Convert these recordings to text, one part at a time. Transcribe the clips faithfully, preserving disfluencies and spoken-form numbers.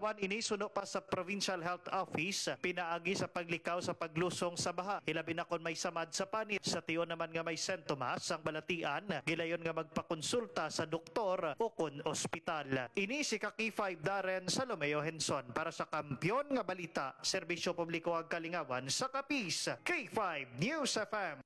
Kalingawan ini suno pa sa Provincial Health Office pinaagi sa paglikaw sa paglusong sa baha. Hilabi na kon may samad sa panit. Sa tiyon naman nga may sintomas ang balatian, gilayon nga magpakonsulta sa doktor o kon ospital. Ini si Kaki five Darren Salomeo Henson para sa Kampiyon nga Balita, Serbisyo Publiko ag Kalingawan sa Kapis, K five News F M.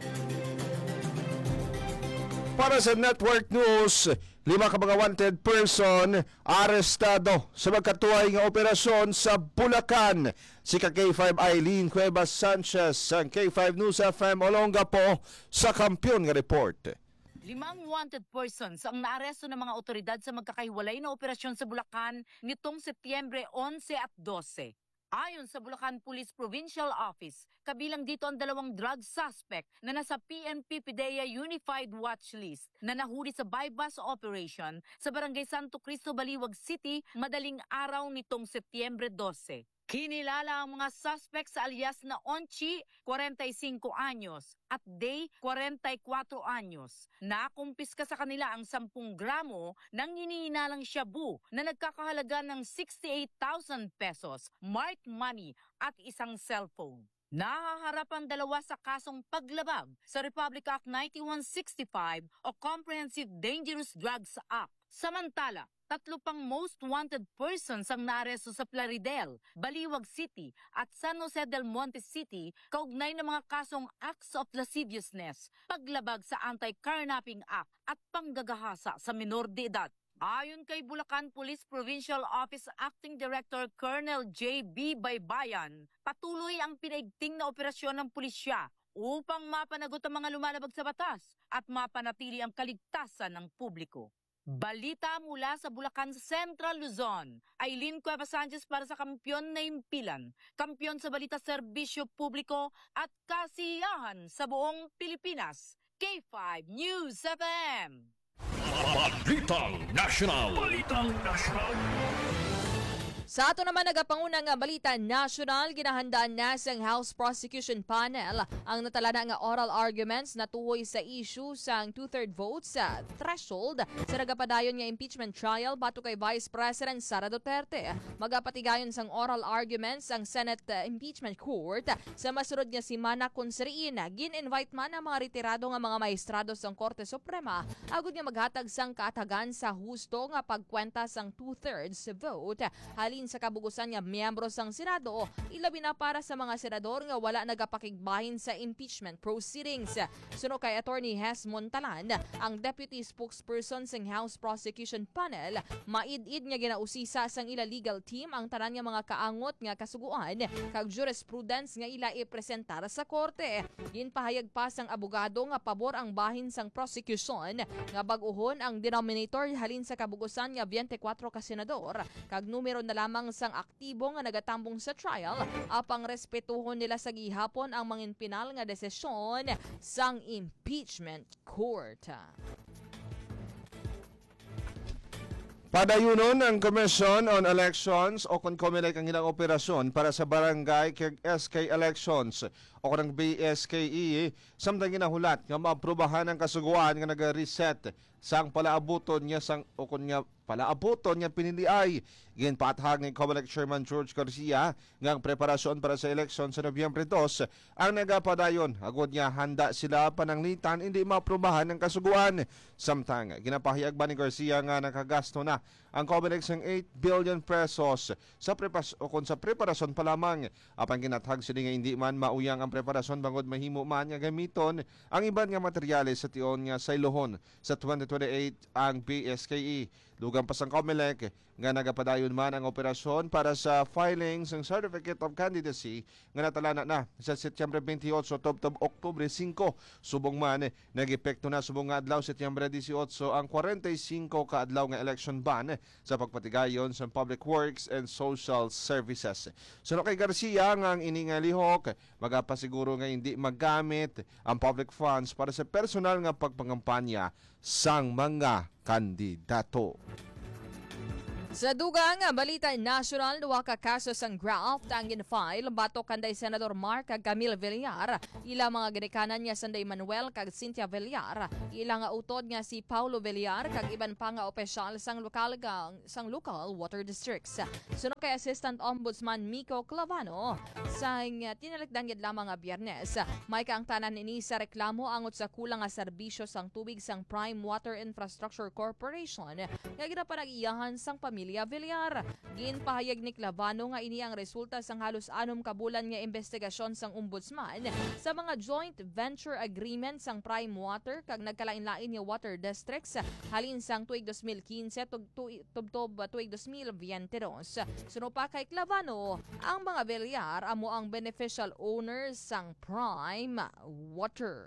Para sa Network News, lima ka mga wanted person arestado sa magkatuway nga operasyon sa Bulacan. Si ka K five Eileen Cuevas Sanchez, ang K five News F M Olongapo sa Kampiyon nga report. Limang wanted persons ang naaresto ng mga otoridad sa magkakahiwalay na operasyon sa Bulacan nitong Setyembre eleven at twelve. Ayon sa Bulacan Police Provincial Office, kabilang dito ang dalawang drug suspect na nasa P N P PIDEA Unified Watch List na nahuli sa bypass operation sa Barangay Santo Cristo, Baliwag City, madaling araw nitong Setyembre twelve. Kinilala ang mga suspect sa alias na Onchi, forty-five anyos, at Day, forty-four anyos. Nakumpiska sa kanila ang ten gramo ng hinihinalang shabu na nagkakahalaga ng sixty-eight thousand pesos, marked money at isang cellphone. Nahaharap ang dalawa sa kasong paglabag sa Republic Act ninety-one sixty-five o Comprehensive Dangerous Drugs Act. Samantala, tatlo pang most wanted persons ang naaresto sa Plaridel, Baliwag City at San Jose del Monte City kaugnay ng mga kasong acts of lasciviousness, paglabag sa Anti-Carnapping Act at panggagahasa sa minor de edad. Ayon kay Bulacan Police Provincial Office Acting Director Colonel J B Baybayan, patuloy ang pinaigting na operasyon ng pulisya upang mapanagot ang mga lumalabag sa batas at mapanatili ang kaligtasan ng publiko. Balita mula sa Bulacan Central Luzon, Eileen Cuevas Sanchez para sa Kampiyon na Impilan, Kampiyon sa Balita Serbisyo Publiko at Kasiyahan sa buong Pilipinas. K five News F M. Balitang National. Balitang National. Sa ato naman nagapanguna nga balita national, ginahandaan na sang House Prosecution Panel ang natala na nga oral arguments na tuhoy sa issue sang two-third votes sa threshold sa nagapadayon nga impeachment trial bato kay Vice President Sara Duterte. Magapatigayon sang oral arguments ang Senate uh, Impeachment Court sa masunod nga simana kung sariin. Gin-invite man ang mga retirado nga mga maestrado sang Korte Suprema agud nga maghatag sang kaatagan sa husto nga pagkwenta sang two-thirds vote halin sa kabugusan nga miyembro sang Senado, ilabi na para sa mga senador nga wala nagapakigbahin sa impeachment proceedings. Suno kay Attorney Hes Montalan, ang deputy spokesperson sang House Prosecution Panel, maid-id nga ginausisa sang ila legal team ang tanan nga mga kaangot nga kasuguan kag jurisprudence nga ila ipresentar sa korte. Ginpahayag pa sang abogado nga pabor ang bahin sang prosecution nga bag-uhon ang denominator halin sa kabugusan nga twenty-four ka senador kag numero na lamang sang aktibo nga nagatambong sa trial apang respetuhon nila sa gihapon ang mga pinal nga desisyon sang impeachment court. Padayunon ang Commission on Elections o kung kumilag ang ilang operasyon para sa barangay kag S K elections o kung B S K E samtang ginahulat nga maaprubahan ang kasuguan nga naga-reset sang palaabuton niya sang o kung nga palaabuton nga piniliay. Ginpaathag ni Comelec Chairman George Garcia nga ang preparasyon para sa eleksyon sa Nobyembre two ang nagapadayon. Agod niya handa sila pananglitan hindi maaprubahan ang kasuguan. Samtang ginapahayag ba ni Garcia nga nakagasto na ang Comelec sang eight billion pesos sa prepas o kung sa preparasyon pa lamang. Apang ginathag sila nga hindi man mauyang ang preparasyon bangod mahimo man nga gamiton ang iban nga materyales sa tion nga saylohon sa twenty twenty-eight ang B S K E. Dugang pa sang Comelec nga nagapadayon man ang operasyon para sa filing ng Certificate of Candidacy nga natalana na sa Setyembre twenty-eight tubtob Oktubre five. Subong man nag-epekto na subong nga adlaw Setyembre eighteen ang forty-five ka adlaw nga election ban sa pagpatigayon sa Public Works and Social Services. Suno kay Garcia nga ang iningalihok magapasiguro nga hindi maggamit ang public funds para sa personal nga pagpangampanya sang mga kandidato. Sa dugang balita national, duwa ka kaso sang graft ang gin-file batok kanday Senador Mark kag Camille Villar, ilang mga ginikanan niya Sanday Manuel kag Cynthia Villar, ilang nga utod nga si Paulo Villar kag iban pa nga opisyal sang lokal gang sang local water districts. Suno kay Assistant Ombudsman Miko Clavano sang tinalikdan gid lamang nga Biyernes, may kaang tanan ini sa reklamo angot sa kulang nga serbisyo sang tubig sang Prime Water Infrastructure Corporation nga ginapanag-iyahan sang pamilya Villar. Ginpahayag ni Clavano nga ini ang resulta sang halos anom ka bulan nga investigasyon sang ombudsman sa mga joint venture agreement sang Prime Water kag nagkalain-lain nga water districts halin sang tuig twenty fifteen tubtob tuig twenty twenty-two. Suno pa kay Clavano, ang mga Villar amo ang beneficial owners sang Prime Water.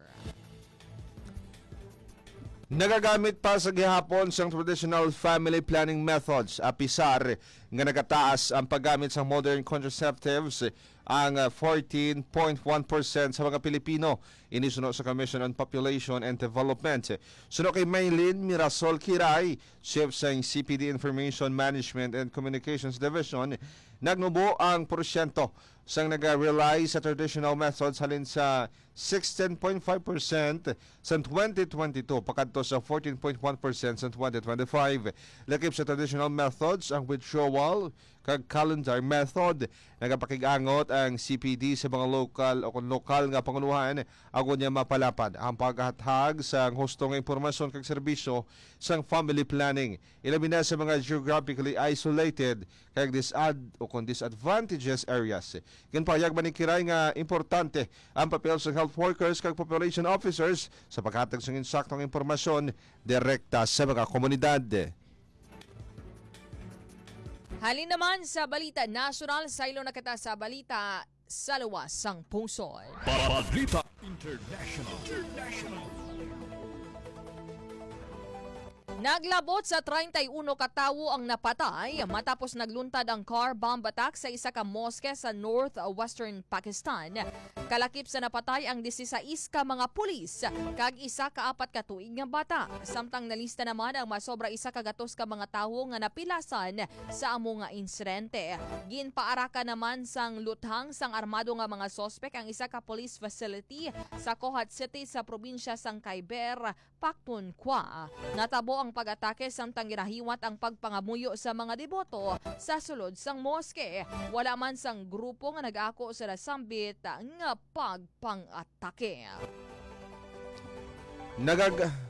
Nagagamit pa sa gihapon sang traditional family planning methods, apisar nga nagataas ang paggamit sa modern contraceptives ang fourteen point one percent sa mga Pilipino. Inisuno sa Commission on Population and Development. Suno kay Maylin Mirasol Kiray, Chief sa C P D Information Management and Communications Division, nagnubo ang porsyento sang nag-rely sa traditional methods halin sa sixteen point five percent sa twenty twenty-two pakadto sa fourteen point one percent sa twenty twenty-five. Lakip sa traditional methods ang withdrawal kag calendar method. Nagapakig-angot ang C P D sa mga lokal o lokal nga pangunuhan agon niya mapalapad ang paghatag sa hustong impormasyon kag serbisyo sang family planning. Ilabi na sa mga geographically isolated kag disad o kung disadvantageous areas. Ginpahayag man ni Kiray nga importante ang papel sa health workers kag population officers sa paghatag sa insaktong impormasyon direkta sa mga komunidad. Halin naman sa balita national, saylo na kita sa balita sa luwas sang pungsod. Balita International. International. Naglabot sa thirty-one katawo ang napatay matapos nagluntad ang car bomb attack sa isa ka moske sa northwestern Pakistan. Kalakip sa napatay ang sixteen ka mga pulis kag isa ka apat ka tuig nga bata. Samtang nalista naman ang masobra isa ka gatos ka mga tawo nga napilasan sa amo nga insidente. Ginpaaraka naman sang luthang sang armado nga mga sospek ang isa ka police facility sa Kohat City sa probinsya sang Khyber Pakhtunkhwa. Natabo ang pag-atake samtang ginahiwat ang pagpangamuyo sa mga deboto sa sulod sang moske. Wala man sang grupo nga nag-ako sa nasambit nga pagpang-atake. Nagag